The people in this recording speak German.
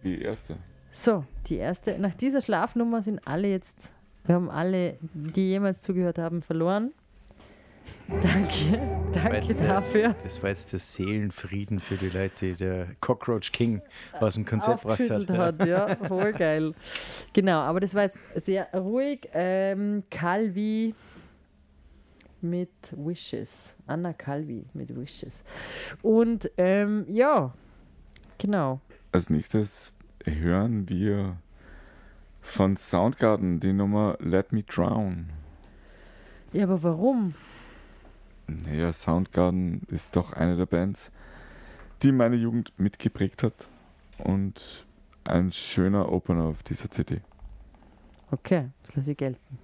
Die erste. So, die erste. Nach dieser Schlafnummer sind alle jetzt, wir haben alle, die jemals zugehört haben, verloren. Danke dafür. Das war jetzt der Seelenfrieden für die Leute, die der Cockroach King aus dem Konzept gebracht hat. Ja, voll geil. Genau, aber das war jetzt sehr ruhig. Calvi mit Wishes. Anna Calvi mit Wishes. Und ja, genau. Als nächstes hören wir von Soundgarden die Nummer Let Me Drown. Ja, aber warum? Naja, Soundgarden ist doch eine der Bands, die meine Jugend mitgeprägt hat und ein schöner Opener auf dieser CD. Okay, das lasse ich gelten.